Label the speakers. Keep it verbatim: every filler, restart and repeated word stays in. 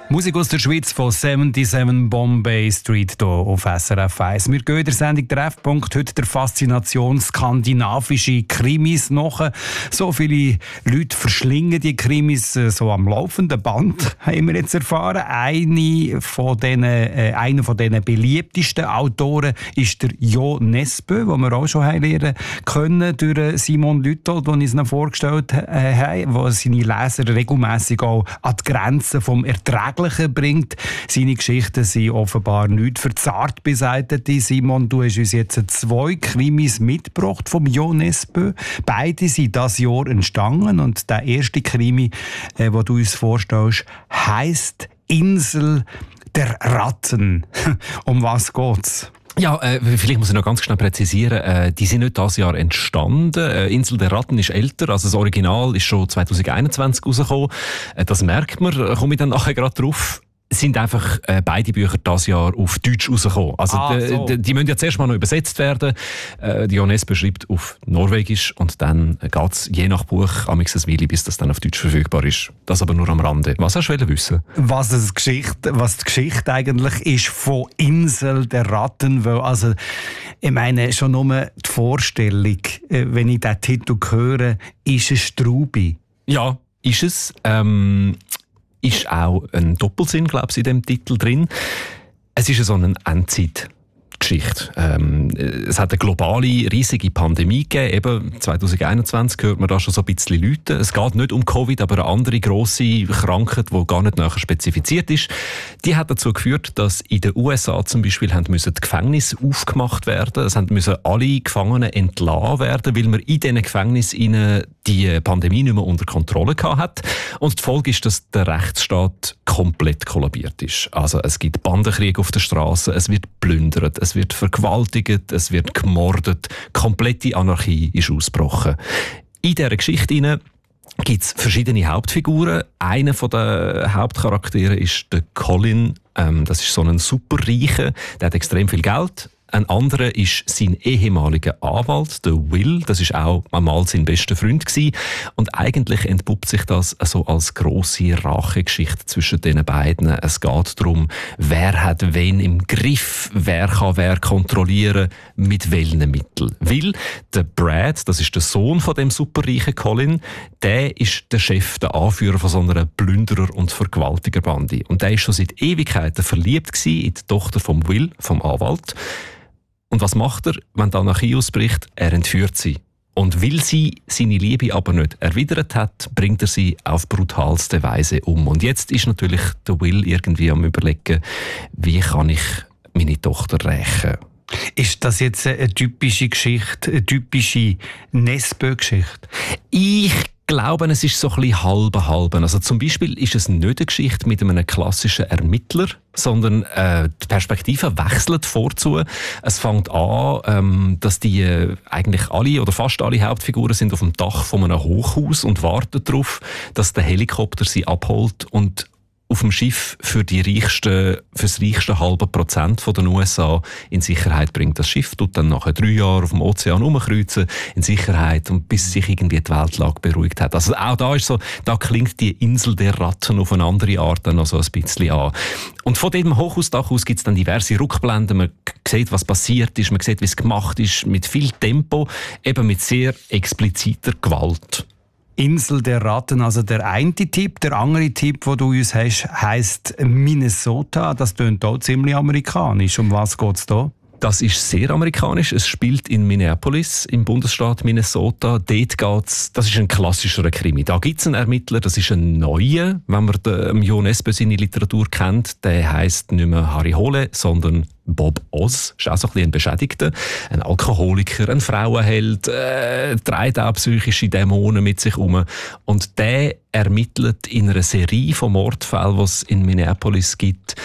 Speaker 1: Musik aus der Schweiz von siebenundsiebzig Bombay Street hier auf S R F eins. Wir gehen in der Sendung Treffpunkt heute der Faszination skandinavische Krimis nach. So viele Leute verschlingen die Krimis so am laufenden Band, haben wir jetzt erfahren. Eine von diesen, äh, einer von diesen beliebtesten Autoren ist der Jo Nesbø, den wir auch schon haben lernen können durch Simon Lüthold, den ich es noch vorgestellt äh, habe, der seine Leser regelmässig auch an die Grenzen vom Ertrag bringt. Seine Geschichten sind offenbar nicht verzart beseitigt. Simon, du hast uns jetzt zwei Krimis mitgebracht vom Jo Nesbø. Beide sind dieses Jahr entstanden und der erste Krimi, den äh, du uns vorstellst, heisst Insel der Ratten. Um was geht's?
Speaker 2: Ja, äh, vielleicht muss ich noch ganz schnell präzisieren, äh, die sind nicht dieses Jahr entstanden. Äh, Insel der Ratten ist älter, also das Original ist schon zwanzig einundzwanzig rausgekommen. Äh, das merkt man, da komme ich dann nachher gerade drauf. Sind einfach äh, beide Bücher dieses Jahr auf Deutsch rausgekommen. Also
Speaker 1: ah,
Speaker 2: die,
Speaker 1: so.
Speaker 2: die, die müssen ja zuerst mal noch übersetzt werden. Äh, die Jo Nesbø schreibt auf Norwegisch und dann geht es je nach Buch amigs ein Weile, bis das dann auf Deutsch verfügbar ist. Das aber nur am Rande. Was hast du wissen?
Speaker 1: Was, das Geschichte, was die Geschichte eigentlich ist von Insel der Ratten. Weil, also, ich meine, schon nur die Vorstellung, wenn ich diesen Titel höre, ist es Strubi.
Speaker 2: Ja, ist es. Ähm ist auch ein Doppelsinn, glaube ich, in dem Titel drin. Es ist so eine Endzeitgeschichte. Ähm, es hat eine globale, riesige Pandemie gegeben. Eben zwanzig einundzwanzig hört man da schon so ein bisschen Leute. Es geht nicht um Covid, aber eine andere grosse Krankheit, die gar nicht näher spezifiziert ist. Die hat dazu geführt, dass in den U S A zum Beispiel haben müssen die Gefängnisse aufgemacht werden. Es haben müssen alle Gefangenen entlassen werden, weil man in diesen Gefängnissen die Pandemie nicht mehr unter Kontrolle hat. Und die Folge ist, dass der Rechtsstaat komplett kollabiert ist. Also es gibt Bandenkrieg auf der Straße, es wird plündert, es wird vergewaltigt, es wird gemordet. Komplette Anarchie ist ausgebrochen. In dieser Geschichte gibt es verschiedene Hauptfiguren. Einer der Hauptcharaktere ist der Colin. Ähm, das ist so ein Superreicher, der hat extrem viel Geld. Ein anderer ist sein ehemaliger Anwalt, der Will. Das ist auch einmal sein bester Freund gewesen. Und eigentlich entpuppt sich das so als grosse Rachegeschichte zwischen den beiden. Es geht darum, wer hat wen im Griff, wer kann wer kontrollieren, mit welchen Mitteln. Weil der Brad, das ist der Sohn von dem superreichen Colin, der ist der Chef, der Anführer von so einer Plünderer- und Vergewaltigerbande. Und der ist schon seit Ewigkeiten verliebt gewesen in die Tochter vom Will, vom Anwalt. Und was macht er, wenn die Anarchie ausbricht? Er entführt sie. Und weil sie seine Liebe aber nicht erwidert hat, bringt er sie auf brutalste Weise um. Und jetzt ist natürlich der Will irgendwie am Überlegen, wie kann ich meine Tochter rächen?
Speaker 1: Ist das jetzt eine typische Geschichte, eine typische Nesbø-Geschichte?
Speaker 2: Ich Ich glaube, es ist so ein bisschen halbe halbe. Also zum Beispiel ist es nicht eine Geschichte mit einem klassischen Ermittler, sondern äh, die Perspektive wechselt vorzu. Es fängt an, ähm, dass die äh, eigentlich alle oder fast alle Hauptfiguren sind auf dem Dach von einem Hochhaus und warten darauf, dass der Helikopter sie abholt und auf dem Schiff für die reichsten, für das reichste halbe Prozent von den U S A in Sicherheit bringt. Das Schiff tut dann nach drei Jahren auf dem Ozean rumkreuzen, in Sicherheit, und bis sich irgendwie die Weltlage beruhigt hat. Also auch da ist so, da klingt die Insel der Ratten auf eine andere Art dann noch so ein bisschen an. Und von diesem Hochhausdach aus gibt es dann diverse Rückblenden. Man sieht, was passiert ist, man sieht, wie es gemacht ist, mit viel Tempo, eben mit sehr expliziter Gewalt.
Speaker 1: Insel der Ratten, also der eine Tipp. Der andere Tipp, den du uns hast, heisst Minnesota. Das klingt auch ziemlich amerikanisch. Um was geht es da?
Speaker 2: Das ist sehr amerikanisch. Es spielt in Minneapolis, im Bundesstaat Minnesota. Dort geht's, das ist ein klassischerer Krimi. Da gibt es einen Ermittler, das ist ein neuer. Wenn man den Jo Nesbø seine Literatur kennt, der heisst nicht mehr Harry Hole, sondern Bob Oz. Ist auch so ein bisschen ein Beschädigter. Ein Alkoholiker, ein Frauenheld, äh, trägt auch psychische Dämonen mit sich um. Und der ermittelt in einer Serie von Mordfällen, die es in Minneapolis gibt,